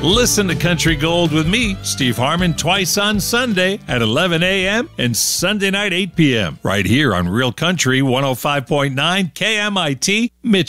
Listen to Country Gold with me, Steve Harmon, twice on Sunday at 11 a.m. and Sunday night 8 p.m. right here on Real Country 105.9 KMIT Mitchell.